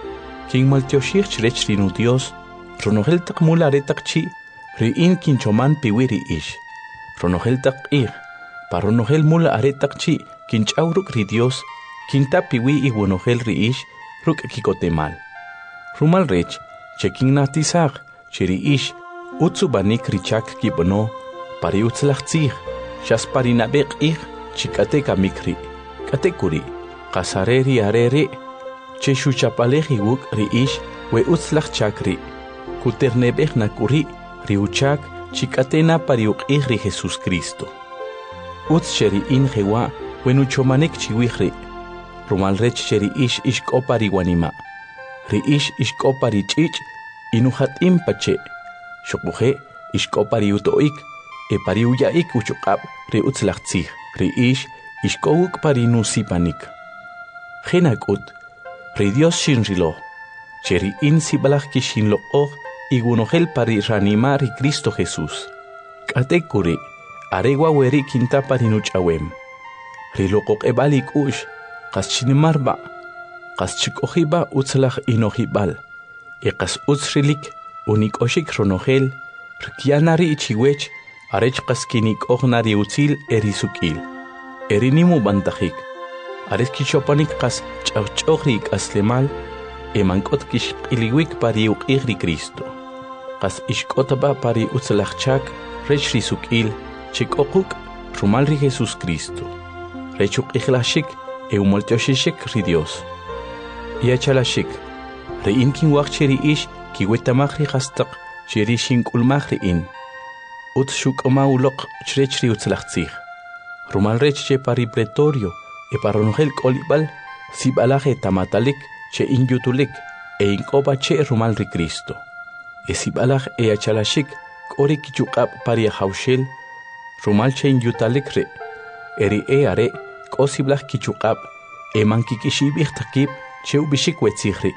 King maltioshir chrech ri nu Dios, ronogel tak mula retak chi, ri in kinchoman piwi ri ish. Ronogel tak ir, paronogel mula aretak chi, kinchauruk ri Dios, kinta piwi i wonogel ri ish, ruk kikotemal. Rumal rech, che king natisag, che ri ish, utsu banik ri chak kibono, pari utzlachtzig, shas parinabek ir, chikate kamikri, katekuri, kasareri arere, che shuchapaleji wuk ri ish, we utzlach chakri, kuternebech nakuri, ri uchak, chikatena pariuk ri Jesús Cristo. Utz cheri in jewa, wenuchomanek chiwihri, rumal rech cheri ish ishkopari wanima, ri ish ishkopari chich, inuhat impache, shokbuhe ishkopari utoik, e pari uyaik uchukab, ri utzlachtzig, ri ish ishkowuk pari nusipanik. Genakut, ri Dios shinrilo, cheri in sibalach kishinlo og, igunohel pari ranima ri Cristo Jesús. Katekuri, aregua weri kinta pari nuchawem. Ri lokok ebalik ush, kas chinimarba, kas chikohiba utzlach inohibal, e kas utzrilik, unik oshik ronogel, rikianari ichiwech, arech kas kinik ognari utzil erisukil. Erinimu bantajik. Ares kichopanik kas chauchorik aslemal, e mankot kish iliwik pari ukigri Cristo. Kas ishkotaba pari utzlachchak, rech risukil, chikokuk, rumalri Jesús Cristo. Rechuk ihlashik, e umoltioshishik ri Dios. Iachalashik, re in kin wakcheri ish, ki wetamachri hastak, cheri shinkulmachri in. Ut shukoma ulok chrechri utzlachtzig. Rumal rech che pari pretorio, e paronogel kolibal, sibalaje tamatalik, che inyutulik, e inkoba che rumal ri Cristo. E sibalaj e achalashik, kori kichukab pari haushel, rumal che inyutalik re, eri e are, kosiblaj kichukab, e mankikishibich takib, che ubishik wetzigri.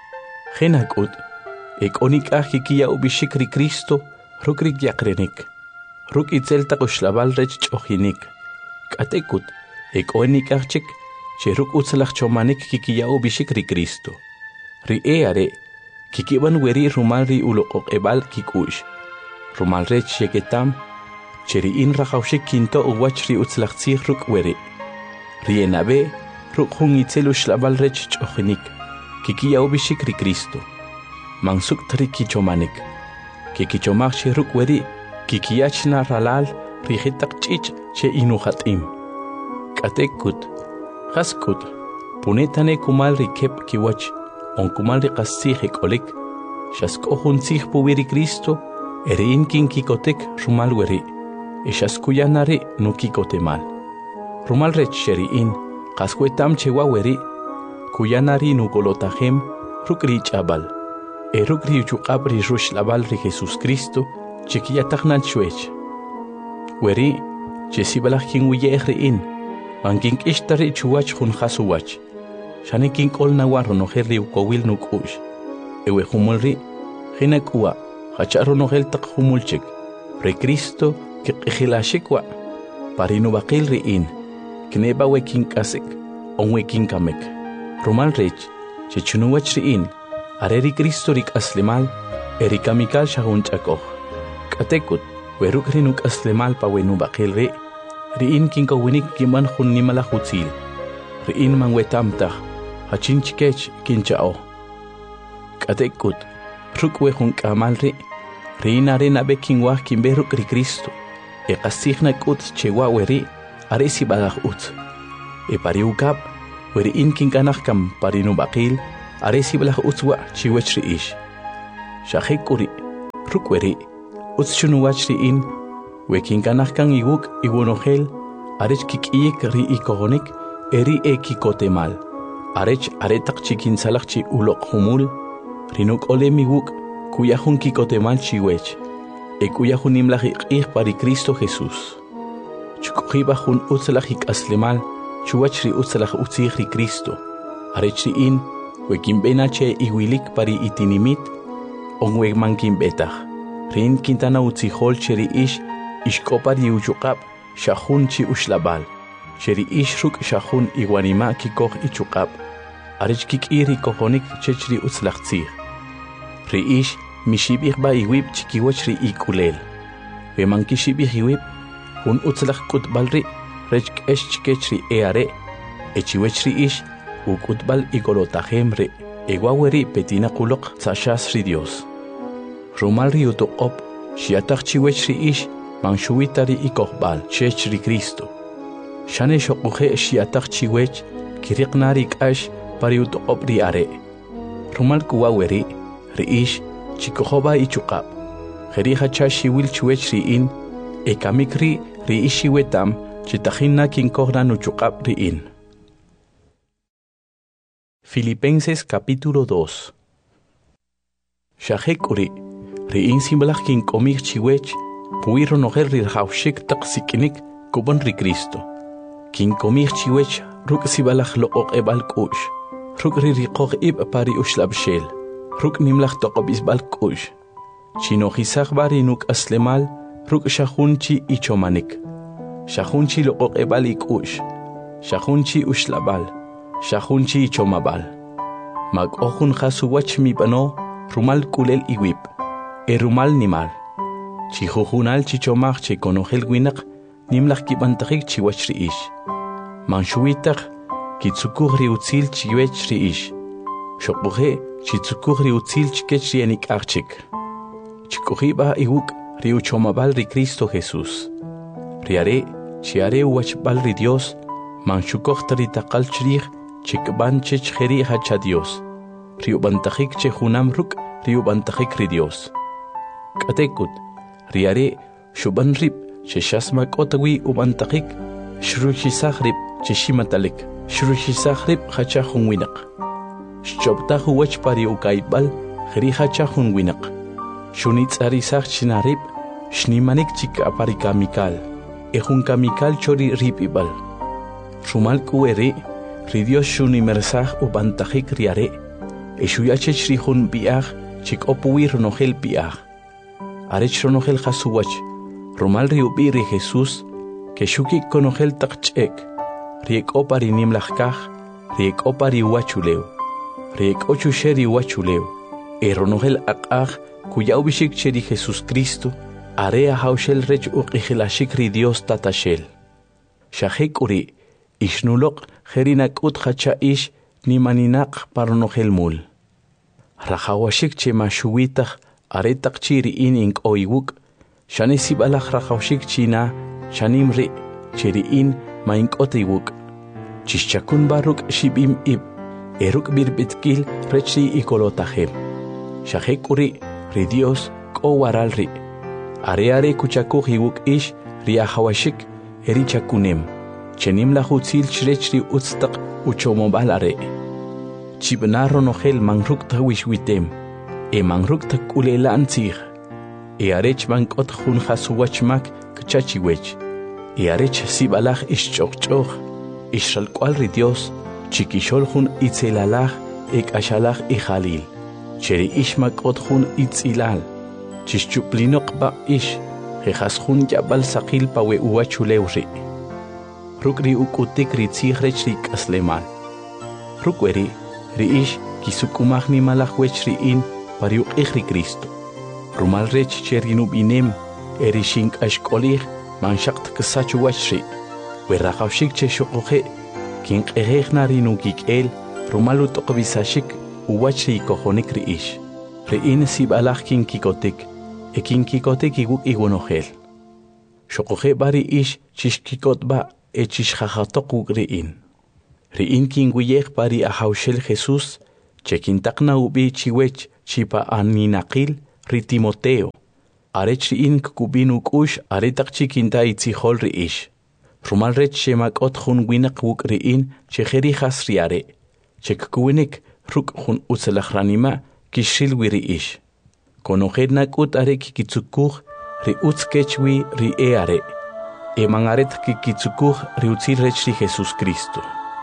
Genakut, e konikaj kikia ubishik ri Cristo, rukrik yakrenik. Ruk itzel takushlabal rech chohinik. Katekut, e konikajchik, che ruk utzlach chomanik kikia ubishik ri Cristo. Ri e are, kikiban weri rumal ri ulokok ebal kikush. Rumal rech sheketam, che ri in rajaushik kinto uwach ri utzlachtzig ruk weri. Ri enabe, ruk hun itzel ushlabal rech chohinik. Kikia ubishik ri Cristo. Mansuk tri kichomanik. Kikichomach che ruk weri, kikiachna ralal, rihitak chich che inuhatim. Katekut, haskut, punetane kumal rikep kiwach, on kumal rikasih ekolik, shaskohun sih puwiri Cristo, ere inkin kikotek rumal weri, e shaskuyanare no kikotemal. Rumal rech sheri in, kaskuetam chewa weri, kuyanari no golotahem, rukri chabal, e rukri uchukabri rush labal ri Jesús Cristo, chekiyataknal chuech. Weri, chesibalach kin wiyehri in, mankin ishtari chuwach hun hasuwach. Shanekin kol nawarro no herri ukowil nukush. Ewe humulri, hinakua, hacharo no hel tak humulchik. Re Cristo, ke ihilashikwa. Parino bakilri in, kneba wekin kasek, on wekin kamek. Rumal rech, chechunuwach ri in, areri Cristo rik aslimal, erikamikal shahunchakoh. Katekut, weruk rinuk aslemal pa wenu bakil ri, riin kinko winik kiman hun nimala hutzil, riin man wetamtah, hachinchikech kinchao. Katekut, ruk wehun kamal ri, riin arena bekin wah kimberuk ri Cristo, e kasihna kut chewa weri, aresi balah ut. E pariukap, weriin kinkanah kam parinu bakil, aresi blah utzwa chiwech ri ish. Shahekuri, rukweri, utschunuwach ri in, wekin kanahkan iwuk iwunohel, arech kikiyek ri ikohonik, eri ekikotemal. Arech aretak chikin salakchi ulok humul, rinuk ole miwuk, kuyahun kikotemal chiwech, e kuyahun imlahik ik pari Cristo Jesús. Chukujibahun utzalahik aslemal, chuwach ri utzalach utzih ri Cristo. Arech ri in, wekin benache iwilik pari itinimit, onweg mankin betach. Rin kintana utzihol cheri ish, ishkopar yuchukap, shahun chi ushlabal. Cheri ish ruk shahun iguanima kikoh ichukap. Arech kik iri kohonik chechri utzlachtzir. Ri ish mishibich ba iwib chikiwach ri ikulel. Veman kishibich iwib, hun utzlach kutbal ri, rech kesh chikech ri eare, echiwech ri ish, u kutbal igolotajem ri, eguaweri petina kulok tzashas ri Dios. Rumal ri utoqop, shiatach chiwech ri ish, manshuita ri ikohbal, chech ri Cristo. Shane shokuhe shiatach chiwech, kiriqnari kash, pari utoqop ri are. Rumal kuwaweri, ri ish, chikohoba ichukap. Jeriha chashiwil chiwech ri in, ekamikri ri ishiwetam, chitahina kinkohran uchukap ri in. Filipenses capítulo dos. Shahekuri, ri in simbalach kin komik chiwech, puiro noher ri haushik taksikinik kubon ri Cristo. Kin komik chiwech, ruk sibalach lo ok ebal kush. Ruk ri riqoq ib pari ushlab shel. Ruk nimlach toqobis bal kush. Chino hisach bari nuk aslemal, ruk shahunchi ichomanik. Shahunchi lo ok ebal ikush. Shahunchi ushlabal. Shahunchi ichomabal. Mag ohun khasuwach mi bano, rumal kulel iwip. E rumal nimal. Chihuhunal chichomach che konohel winak, nimlach kibantahik chiwach ri ish. Manshuitach, kitsukuh ri utzil chiwech ri ish. Shokbuhe, chitsukuh ri utzil chikech ri enik archik. Chikuhiba iwuk ri uchomabal ri Cristo Jesús. Riare, chiare uwachbal ri Dios, manshukoh tari takal chrich, chikban chech jeri hacha Dios. Riubantajik che hunam ruk, riubantajik ri Dios. Katekut, riare, shuban rip, che shasmak otawi ubantajik, shruchisach rip, che shimatalik, shruchisach rip hacha hunwinak. Shchobtahu wach pari ukaibal, jeri hacha hunwinak. Shunitz arisach chinarip, shnimanik chika pari kamikal, ehun kamikal chori ripibal. Rumal kuere, ri Dios shunimersach ubantajik riare, eshuyachech rihun biach, chik opuir nohel biach. Arech ronogel jasuwach, rumal riubi ri Jesús, que shukik konogel takchek, riek opari nimlachkaj, riek opari wachuleu, riek ochusheri wachuleu, e ronogel akaj, kuya ubishik cheri Jesús Cristo, area haushel rech uqihilashik ri Dios tatashel. Shahek uri, ishnulok jerinak uthacha ish nimaninak paronogel mul. Rajawashik che mashuwitach, aretak chiri in ink oiwuk, shani sibalach rajawshik china, shanim ri, chiri in ma ink otiwuk. Chishchakun baruk shibim ib, eruk birbitkil rechi ikolotajem. Shahek uri, ri Dios ko waral ri. Areare kuchakuh iwuk ish, riahawashik, erichakunem. Chenim la hutzil chrechri utztak uchomobal are. Chibnaro nogel mangruk tawish witem. E mangruk tak ulela antzir. E arech bankot hun hasuwachmak kchachiwech. E arech sibalach ischokchoch. Ishalkwal ri Dios. Chikishol hun itzelalach ek ashalach ihalil. Cheri ishmak ot hun itzilal. Chischuplinok ba ish. Jejas hun yabal sakil pawe uachulewri. Rukri ukutik ri tzirech ri kaslemal. Rukweri, ri ish kisukumach ni malachwech ri in pariuk ich ri Cristo. Rumal rech cherinub inem, eri shink ashkolich, manshakt kasachu wachri. Werachawshik che shokoche, kink ehech na rinugik el, rumal utokbisashik, uwachri kohonik ri ish. Ri in sibalach kin kikotik, e kin kikotik iguk igunohel. Shokoche bari ish chishkikot ba, echish jajatok ugriin. Riin kin guyek pari a haushel Jesús, Chequintaqna ubi chiwech chipa aninaqil ri Timoteo. Arech riin kukubin ukush aretaq chikinta itzihol riish. Rumal rech shemakot jun winak wuk riin chejeri has riare. Chekkuwinik ruk jun utzelachranima kishil wi riish. Konojer nakut are kikitsukuj ri utzkechwi ri eare. Emangaret kikitsukuj ri utzil rech ri Jesus Cristo.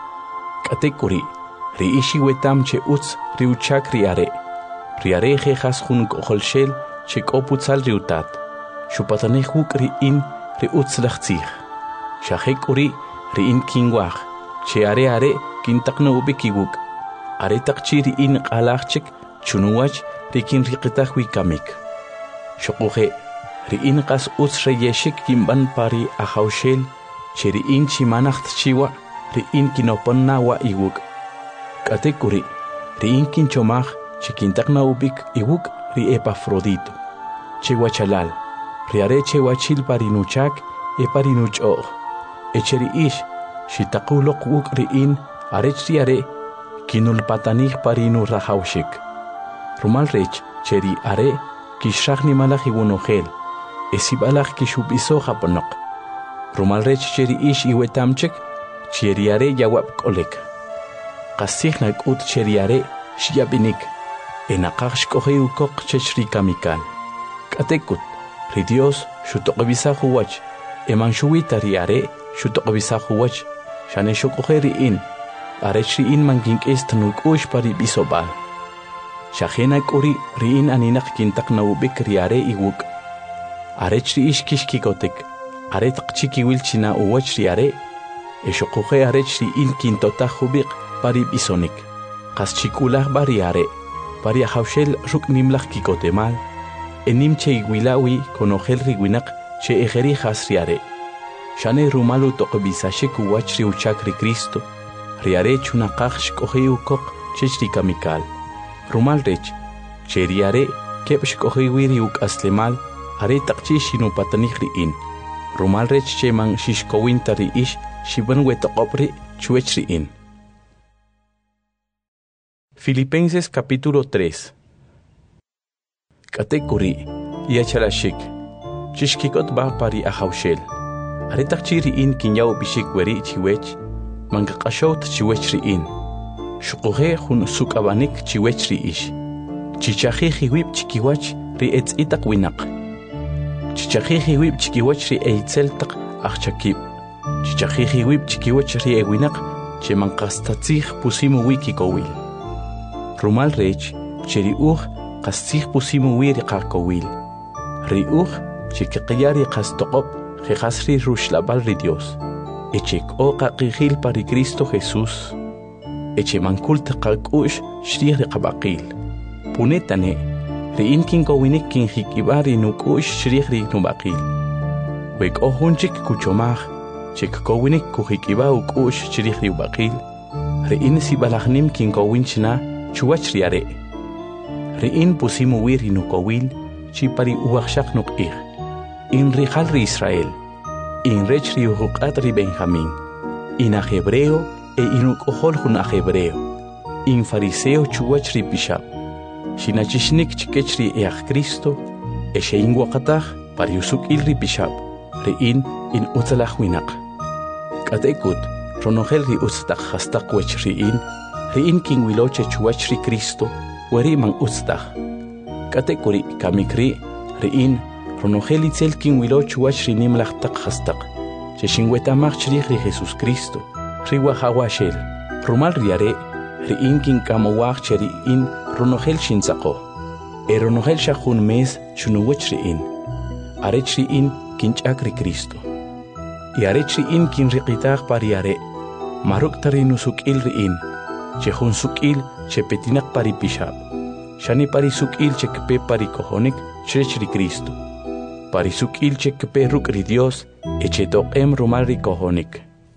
Katekuri ri ishi wetam che utz ri uchak riare. Riare jejas jun koholshel che koputzal riutat. Shupatanej wuk ri in ri utzlachtzich. Shahek uri ri in kingwach. Che are are kintakna ubikiwuk. Are takchi ri in qalachchik chunuwach ri kin riqitach wikamik. Shokuje ri in qas utz reyeshik kimban pari ahaushel. Che ri in chimanacht chiwa ri in kinoponna wa iwuk. Katekuri ri in kinchomach che kintakna ubik iwuk ri Epafrodito. Che wachalal ri are che wachil parinuchak e parinuchog. Echeri ish shitakulok wuk ri in arech ri are kinul patanich parinu rahaushik. Rumal rech cheri are kishach ni malach iwunogel. Esibalach kishubiso japonok. Rumal rech cheri ish iwetamchek cheri are yawap kolek. Qasihnak ut cheri are shiabinik. Enaqach shkohe ukok chechri kamikal. Katekut ri Dios shutoqbisa huwach. Eman shuwita ri are shutoqbisa huwach. Shane shokohe ri in. Arech ri in mangink estanuk ush pari bisobal. Shahena kuri ri in aninak kintak na ubik ri are iwuk. Arech ri ish kishkikotek. Are taqchiki wilchina uwach ri are. E shokohe arech ri in kintota hubik pari bisonik. Qas chikulah bari are. Pari ahaushel ruk nimlach kikotemal. Enim che iguilawi konogel riwinak che ejeri hasriare. Shane rumalu toqbisashek uwach ri uchak ri Cristo. Riare chunaqaj shkohe ukok chechri kamikal. Rumal rech che riare kep shkohe wiri uk aslemal are taqchi shinu patanich ri in. Rumal rech che man shishkowinta ri ish shiban wetoqopri chuech ri in. Filipenses capítulo tres. Katekuri yachalashik. Chishkikot ba pari ahaushel. Are taqchi ri in kinyaw bishik weri chiwech. Mangaqashot chiwech ri in. Shukuhe jun sukabanik chiwech ri ish. Chichaje jiwib chikiwach ri etz itak winak. Chichaje jiwib chikiwach ri eitzel tak achchakib. Chichaje jiwib chikiwach ri ewinak che manqastatzih pusimu wiki kowil. Rumal rech cheri uj qastzih pusimu wiri qakowil. Ri uj chikqiyari qastoqop jejasri rushlabal ri Dios. Echek o qaqijil pari Cristo Jesús. Eche mankult qakush shrih ri qabaqil. Punetane ri inkin kowinik kin hikibari nukush shrih ri nubaqil. Wek o hunchik kuchomaj chek kowinik kuhikiba ukush shrih ri ubaqil. Ri in sibalahnim kin kowinchna chuwach ri are. Ri in pusimu wiri nukowil chipari uwakshak nukih. In rijal ri Israel. In rech ri uhukat ri Benjamín. In a hebreo e in ukohol jun a hebreo. In fariseo chuwach ri pishab. Shinachishnik chikech ri each Cristo. E she in wakataj pari usuk il ri pishab. Ri in in utzalach winak. Katekut ronogel ri utztak hastak wech ri in. Ri in kin wiloche chuwach ri Cristo. Weri man utztak. Katekuri kamikri ri in. Ronogel itzel kin wiloch wach ri nimlach tak hastak. Che shinwetamach chrich ri Jesus Cristo. Ri wahawashel. Rumal riare. Ri in kin kamawach cheri in ronogel shinzako. E ronogel shachun mes chunuwach ri in. Arech ri in kinchak ri Cristo. I arech ri in kin riqitach pariare. Maruk tari nusukil ri in. Che jun sukil che petinak pari pishab. Shani pari sukil che kpe pari kohonik chrech ri Cristo. Parisuk ilche kepe ruk ri Dios eche toqem rumal ri kohonik.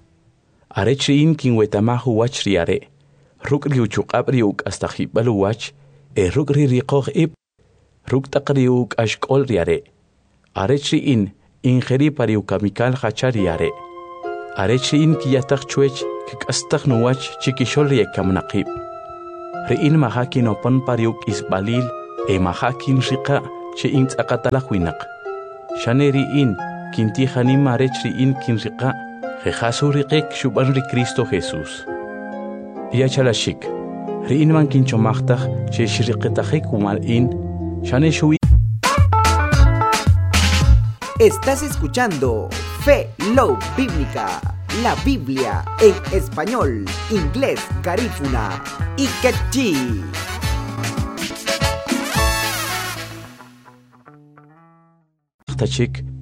Arech ri in kin wetamahu wach ri are. Ruk ri uchuqab ri uk astajibal wach e ruk ri riqoq ib. Ruk taq ri uk ashkol ri are. Arech ri in ingeri pari ukamikal hacha ri are. Arech ri in kiyatak chuech kik astag nuwach chikishol ri ekamnaqib. Ri'in mahakin opon pariuk isbalil e mahakin riqa che ints akatalaq winaq. Shane ri'in kinti hanim marech ri'in kin riqa jejasu riqek shuban ri Cristo Jesús. Yachalashik ri'in man kinchomaqtaq che shiriqitaqik umal'in shane shuwi. Estás escuchando Fe Love Bíblica, la Biblia en español, inglés, garífuna y quechí. Tachik